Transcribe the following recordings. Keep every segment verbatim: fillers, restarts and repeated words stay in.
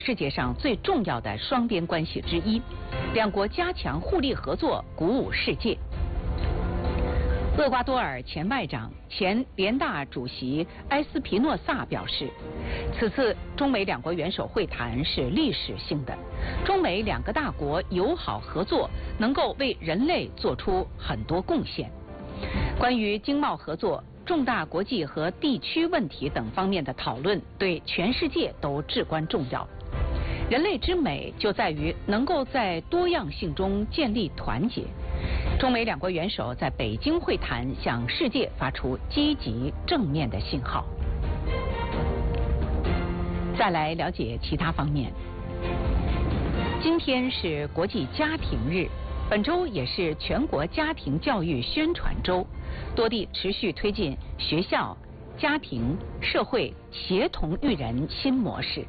世界上最重要的双边关系之一，两国加强互利合作，鼓舞世界。厄瓜多尔前外长、前联大主席埃斯皮诺萨表示，此次中美两国元首会谈是历史性的，中美两个大国友好合作能够为人类做出很多贡献。关于经贸合作、重大国际和地区问题等方面的讨论，对全世界都至关重要。人类之美就在于能够在多样性中建立团结。中美两国元首在北京会谈，向世界发出积极正面的信号。再来了解其他方面。今天是国际家庭日，本周也是全国家庭教育宣传周，多地持续推进学校、家庭、社会协同育人新模式。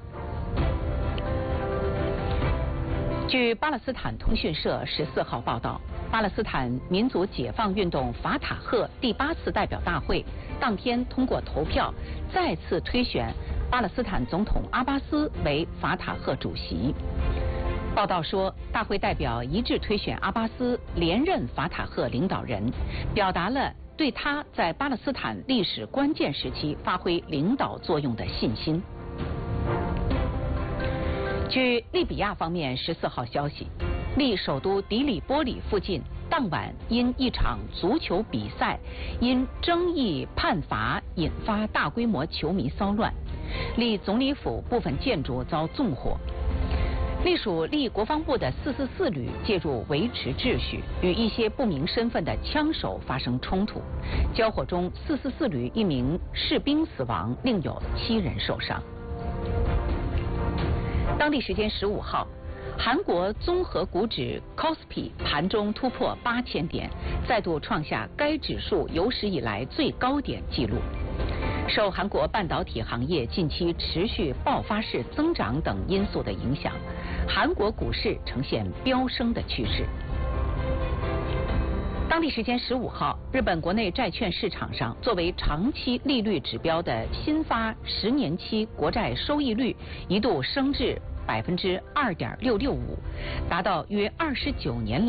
据巴勒斯坦通讯社十四号报道，巴勒斯坦民族解放运动法塔赫第八次代表大会当天通过投票，再次推选巴勒斯坦总统阿巴斯为法塔赫主席。报道说，大会代表一致推选阿巴斯连任法塔赫领导人，表达了对他在巴勒斯坦历史关键时期发挥领导作用的信心。据利比亚方面十四号消息，利首都迪里波里附近当晚因一场足球比赛因争议判罚引发大规模球迷骚乱，利总理府部分建筑遭纵火。隶属利国防部的四四四旅介入维持秩序，与一些不明身份的枪手发生冲突。交火中，四四四旅一名士兵死亡，另有七人受伤。当地时间十五号，韩国综合股指 K O S P I 盘中突破八千点，再度创下该指数有史以来最高点纪录。受韩国半导体行业近期持续爆发式增长等因素的影响，韩国股市呈现飙升的趋势。当地时间十五号，日本国内债券市场上作为长期利率指标的新发十年期国债收益率一度升至百分之二点六六五，达到约二十九年来